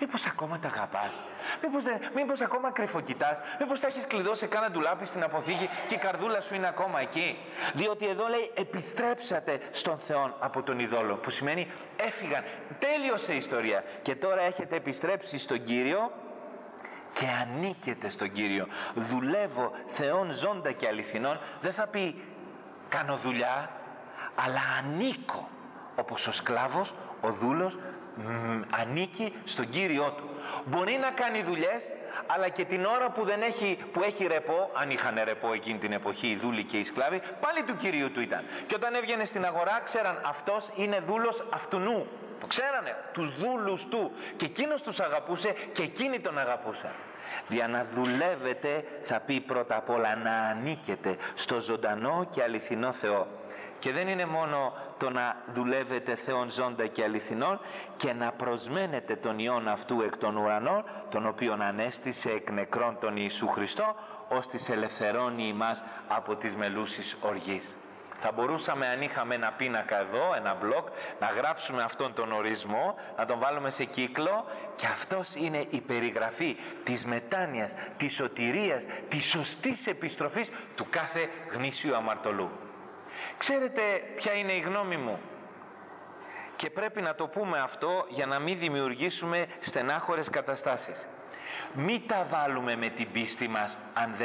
Μήπως ακόμα τα αγαπάς? Μήπως ακόμα κρυφοκοιτάς? Μήπως τα έχεις κλειδώσει κάνα ντουλάπι στην αποθήκη και η καρδούλα σου είναι ακόμα εκεί? Διότι εδώ λέει επιστρέψατε στον Θεό από τον ειδόλο, που σημαίνει έφυγαν, τέλειωσε η ιστορία και τώρα έχετε επιστρέψει στον Κύριο και ανήκετε στον Κύριο. Δουλεύω Θεόν ζώντα και αληθινών. Δεν θα πει κάνω δουλειά, αλλά ανήκω, όπως ο σκλάβος, ο δούλος ανήκει στον Κύριό του. Μπορεί να κάνει δουλειές, αλλά και την ώρα που έχει ρεπό, αν είχαν ρεπό εκείνη την εποχή οι δούλοι και οι σκλάβοι, πάλι του Κυρίου του ήταν. Και όταν έβγαινε στην αγορά ξέραν αυτός είναι δούλος αυτουνού. Το ξέρανε, τους δούλους του, και εκείνος τους αγαπούσε και εκείνοι τον αγαπούσαν. Για να δουλεύετε, θα πει πρώτα απ' όλα να ανήκετε στο ζωντανό και αληθινό Θεό. Και δεν είναι μόνο το να δουλεύετε Θεόν ζώντα και αληθινόν, και να προσμένετε τον Υιόν αυτού εκ των ουρανών, τον οποίον ανέστησε εκ νεκρών τον Ιησού Χριστό, ώστις ελευθερώνει ημάς από τις μελούσης οργής. Θα μπορούσαμε, αν είχαμε ένα πίνακα εδώ, ένα μπλοκ, να γράψουμε αυτόν τον ορισμό, να τον βάλουμε σε κύκλο, και αυτός είναι η περιγραφή της μετάνοιας, της σωτηρίας, της σωστής επιστροφής του κάθε γνήσιου αμαρτωλού. Ξέρετε ποια είναι η γνώμη μου? Και πρέπει να το πούμε αυτό για να μην δημιουργήσουμε στενάχωρες καταστάσεις. Μην τα βάλουμε με την πίστη μας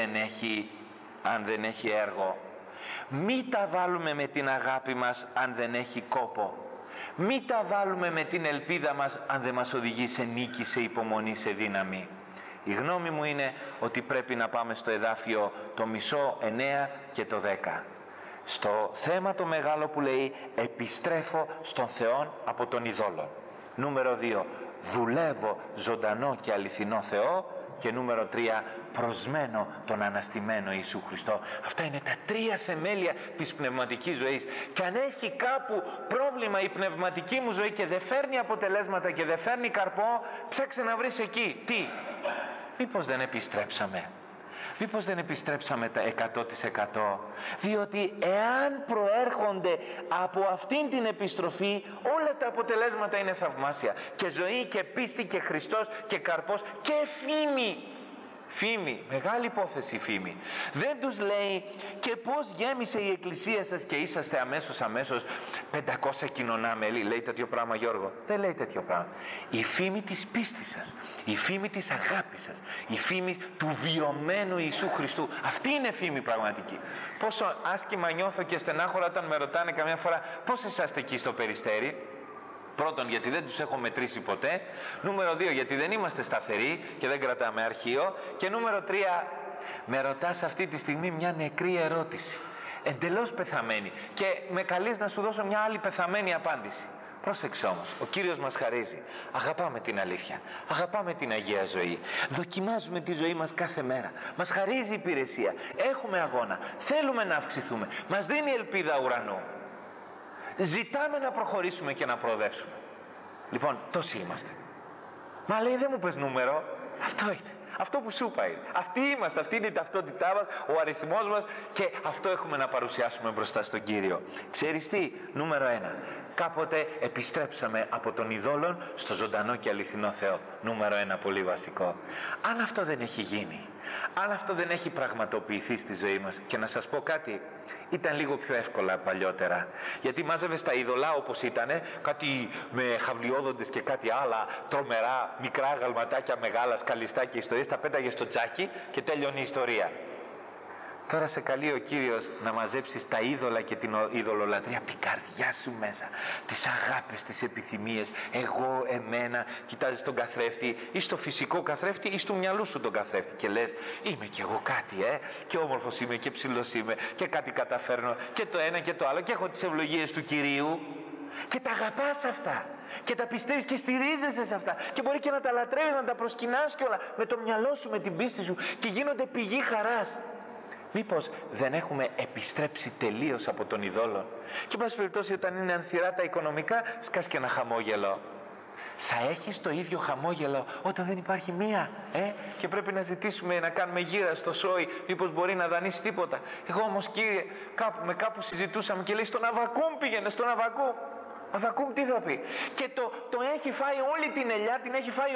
αν δεν έχει έργο. Μην τα βάλουμε με την αγάπη μας αν δεν έχει κόπο. Μην τα βάλουμε με την ελπίδα μας αν δεν μας οδηγεί σε νίκη, σε υπομονή, σε δύναμη. Η γνώμη μου είναι ότι πρέπει να πάμε στο εδάφιο το μισό 9 και το 10. Στο θέμα το μεγάλο που λέει επιστρέφω στον Θεό από τον ειδόλο. Νούμερο 2, δουλεύω ζωντανό και αληθινό Θεό. Και νούμερο 3, προσμένω τον αναστημένο Ιησού Χριστό. Αυτά είναι τα 3 θεμέλια της πνευματικής ζωής. Και αν έχει κάπου πρόβλημα η πνευματική μου ζωή και δεν φέρνει αποτελέσματα και δεν φέρνει καρπό, ψάξε να βρεις εκεί. Τι? Μήπως δεν επιστρέψαμε? Μήπως δεν επιστρέψαμε τα 100%? Διότι εάν προέρχονται από αυτήν την επιστροφή, όλα τα αποτελέσματα είναι θαυμάσια. Και ζωή και πίστη και Χριστός και καρπός και φήμη. Φήμη, μεγάλη υπόθεση φήμη. Δεν τους λέει και πώς γέμισε η εκκλησία σας και είσαστε αμέσως 500 κοινωνά μέλη. Λέει τέτοιο πράγμα, Γιώργο? Δεν λέει τέτοιο πράγμα. Η φήμη της πίστης σας, η φήμη της αγάπης σας, η φήμη του βιωμένου Ιησού Χριστού. Αυτή είναι φήμη πραγματική. Πόσο άσχημα νιώθω και στενάχωρα όταν με ρωτάνε καμιά φορά πώς είσαστε εκεί στο Περιστέρι. Πρώτον, γιατί δεν τους έχω μετρήσει ποτέ. Νούμερο 2, γιατί δεν είμαστε σταθεροί και δεν κρατάμε αρχείο. Και νούμερο 3, με ρωτάς αυτή τη στιγμή μια νεκρή ερώτηση, εντελώς πεθαμένη, και με καλείς να σου δώσω μια άλλη πεθαμένη απάντηση. Πρόσεξε όμως, ο Κύριος μας χαρίζει. Αγαπάμε την αλήθεια, αγαπάμε την Αγία ζωή, δοκιμάζουμε τη ζωή μας κάθε μέρα, μας χαρίζει υπηρεσία, έχουμε αγώνα, θέλουμε να αυξηθούμε, μας δίνει ελπίδα ουρανού. Ζητάμε να προχωρήσουμε και να προοδεύσουμε. Λοιπόν, τόσοι είμαστε. Μα λέει δεν μου πες νούμερο. Αυτό είναι. Αυτό που σου είπα είναι. Αυτοί είμαστε. Αυτή είναι η ταυτότητά μας, ο αριθμός μας, και αυτό έχουμε να παρουσιάσουμε μπροστά στον Κύριο. Ξέρεις τι? Νούμερο 1. Κάποτε επιστρέψαμε από τον ειδόλων στο ζωντανό και αληθινό Θεό. Νούμερο 1, πολύ βασικό. Αν αυτό δεν έχει γίνει, αν αυτό δεν έχει πραγματοποιηθεί στη ζωή μας, και να σας πω κάτι, ήταν λίγο πιο εύκολα παλιότερα, γιατί μάζευες τα είδωλα όπως ήτανε, κάτι με χαυλιόδοντες και κάτι άλλα τρομερά, μικρά γαλματάκια, μεγάλα σκαλιστά και ιστορίες, τα πέταγες στο τζάκι και τέλειωνε η ιστορία. Τώρα σε καλεί ο Κύριος να μαζέψεις τα είδωλα και την ειδωλολατρία από την καρδιά σου μέσα, τις αγάπες, τις επιθυμίες, εγώ, εμένα. Κοιτάζεις τον καθρέφτη, ή στο φυσικό καθρέφτη ή στο μυαλού σου τον καθρέφτη, και λες είμαι κι εγώ κάτι, και όμορφος είμαι και ψηλός είμαι και κάτι καταφέρνω και το ένα και το άλλο και έχω τις ευλογίες του Κυρίου, και τα αγαπάς αυτά και τα πιστεύεις και στηρίζεσαι σε αυτά, και μπορεί και να τα λατρεύεις, να τα προσκυνάς κιόλα με το μυαλό σου, με την πίστη σου, και γίνονται πηγή χαράς. Μήπως δεν έχουμε επιστρέψει τελείως από τον ειδόλο? Και εν πάση περιπτώσει, όταν είναι ανθυρά τα οικονομικά, σκάς και ένα χαμόγελο. Θα έχεις το ίδιο χαμόγελο όταν δεν υπάρχει μία, και πρέπει να ζητήσουμε να κάνουμε γύρα στο σόι, μήπως μπορεί να δανείσει τίποτα. Εγώ όμως, Κύριε, κάπου συζητούσαμε και λέει στον Αββακούμ πήγαινε, στον Αββακούμ. Αββακούμ τι θα πει? Και το έχει φάει όλη την ελιά, την έχει φάει